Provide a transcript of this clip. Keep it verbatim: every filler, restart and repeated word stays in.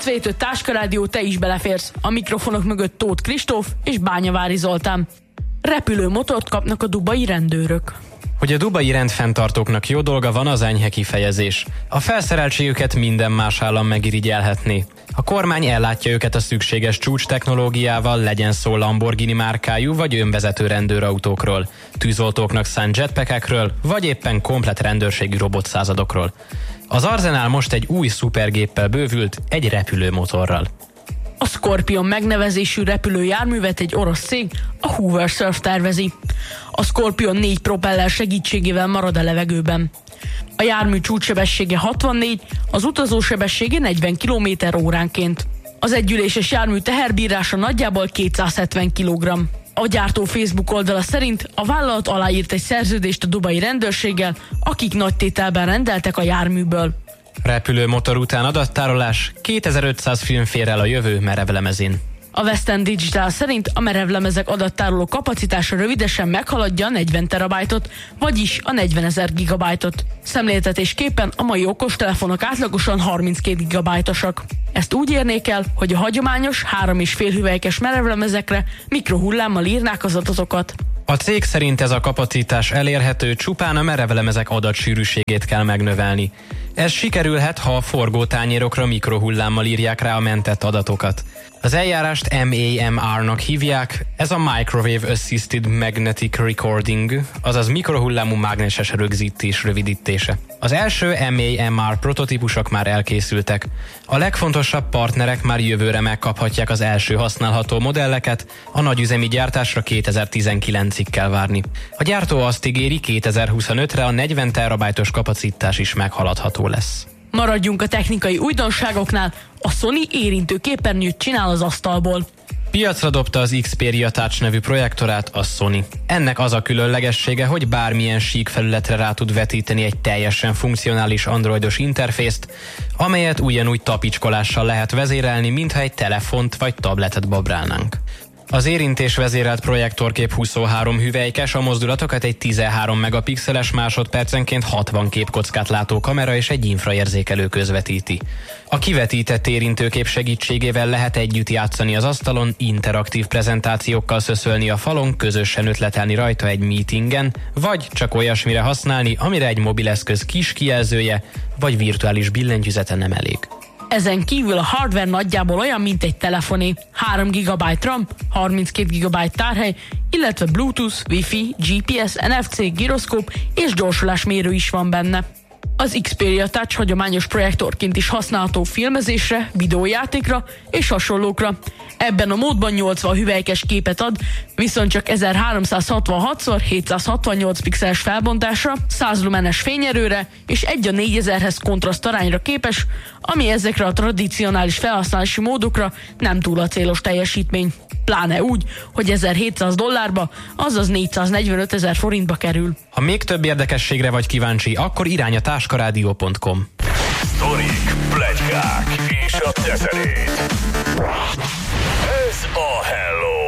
hétvétől Táskarádió, te is beleférsz. A mikrofonok mögött Tóth Kristóf és Bányavári Zoltán. Repülőmotort kapnak a dubai rendőrök. Hogy a dubai rendfenntartóknak jó dolga van, az enyhe kifejezés. A felszereltségüket minden más állam megirigyelhetné. A kormány ellátja őket a szükséges csúcs technológiával, legyen szó Lamborghini márkájú vagy önvezető rendőrautókról, tűzoltóknak szánt jetpackekről, vagy éppen komplett rendőrségi robotszázadokról. Az arzenál most egy új szupergéppel bővült, egy repülőmotorral. A Scorpion megnevezésű repülőjárművet egy orosz cég, a Hoover Surf tervezi. A Scorpion négy propeller segítségével marad a levegőben. A jármű csúcssebessége hatvannégy, az utazó sebessége negyven kilométer óránként. Az együléses jármű teherbírása nagyjából kétszázhetven kilogramm. A gyártó Facebook oldala szerint a vállalat aláírt egy szerződést a dubai rendőrséggel, akik nagy tételben rendeltek a járműből. Repülőmotor után adattárolás, kétezer-ötszáz film fér el a jövő merevlemezén. A Western Digital szerint a merevlemezek adattároló kapacitása rövidesen meghaladja a negyven terabájtot, vagyis a negyvenezer gigabájtot. Szemléltetésképpen a mai okostelefonok átlagosan harminckét gigabájtosak. Ezt úgy érnék el, hogy a hagyományos három és fél hüvelykes merevlemezekre mikrohullámmal írnák az adatokat. A cég szerint ez a kapacitás elérhető, csupán a merevlemezek adatsűrűségét kell megnövelni. Ez sikerülhet, ha a forgótányérokra mikrohullámmal írják rá a mentett adatokat. Az eljárást em á em er-nak hívják, ez a Microwave Assisted Magnetic Recording, azaz mikrohullámú mágneses rögzítés rövidítése. Az első em á em er prototípusok már elkészültek. A legfontosabb partnerek már jövőre megkaphatják az első használható modelleket, a nagyüzemi gyártásra kétezer-tizenkilencig kell várni. A gyártó azt ígéri, kétezer-huszonötre a negyven terabájtos kapacitás is meghaladható lesz. Maradjunk a technikai újdonságoknál, a Sony érintő képernyőt csinál az asztalból. Piacra dobta az Xperia Touch nevű projektorát a Sony. Ennek az a különlegessége, hogy bármilyen sík felületre rá tud vetíteni egy teljesen funkcionális androidos interfészt, amelyet ugyanúgy tapicskolással lehet vezérelni, mintha egy telefont vagy tabletet babrálnánk. Az érintés vezérelt projektorkép huszonhárom hüvelykes, a mozdulatokat egy tizenhárom megapixeles másodpercenként hatvan képkockát látó kamera és egy infraérzékelő közvetíti. A kivetített érintőkép segítségével lehet együtt játszani az asztalon, interaktív prezentációkkal szöszölni a falon, közösen ötletelni rajta egy meetingen, vagy csak olyasmire használni, amire egy mobileszköz kis kijelzője vagy virtuális billentyűzete nem elég. Ezen kívül a hardware nagyjából olyan, mint egy telefoné. három gigabyte RAM, harminckét gigabyte tárhely, illetve Bluetooth, Wi-Fi, gé pé es, en ef cé, gyroszkóp és gyorsulásmérő is van benne. Az Xperia Touch hagyományos projektorként is használható filmezésre, videójátékra és hasonlókra. Ebben a módban nyolcvan hüvelykes képet ad, viszont csak ezerháromszázhatvanhat szor hétszázhatvannyolc pixeles felbontásra, száz lumenes fényerőre és egy a négyezerhez kontraszt arányra képes, ami ezekre a tradicionális felhasználási módokra nem túl a célos teljesítmény. Pláne úgy, hogy ezerhétszáz dollárba, azaz négyszáznegyvenötezer forintba kerül. Ha még több érdekességre vagy kíváncsi, akkor irány a táskarádió pont com. Sztorik, pletykák és a teterét. Ez a